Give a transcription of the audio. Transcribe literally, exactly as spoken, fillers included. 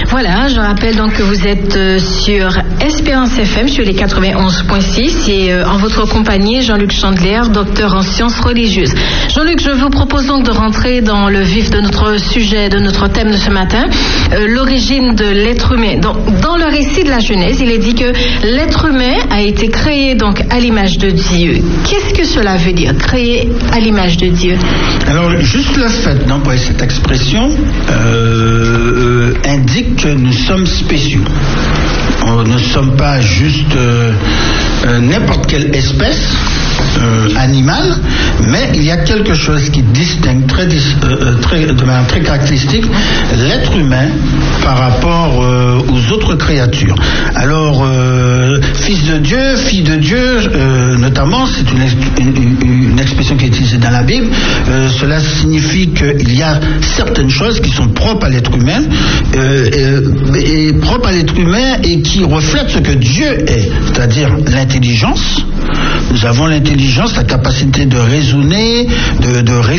Voilà, je rappelle donc que vous êtes euh, sur Espérance F M, sur les quatre-vingt-onze virgule six, et euh, en votre compagnie, Jean-Luc Chandler, docteur en sciences religieuses. Jean-Luc, je vous propose donc de rentrer dans le vif de notre sujet, de notre thème de ce matin, euh, l'origine de l'être humain. Donc, dans le récit de la Genèse, il est dit que l'être humain a été créé donc à l'image de Dieu. Qu'est-ce que cela veut dire, créé à l'image de Dieu? Alors, juste le fait d'employer cette expression euh, euh, indique que nous sommes spéciaux. Nous ne sommes pas juste euh, euh, n'importe quelle espèce euh, animale, mais il y a quelque chose qui distingue très, euh, très, de manière très caractéristique l'être humain par rapport euh, aux autres créatures. Alors, euh, fils de Dieu, fille de Dieu, euh, notamment, c'est une, une, une expression qui est utilisée dans la Bible. Euh, cela signifie qu'il y a certaines choses qui sont propres à l'être humain, euh, et, et propres à l'être humain et qui reflètent ce que Dieu est, c'est-à-dire l'intelligence. Nous avons l'intelligence, la capacité de raisonner, de, de réfléchir.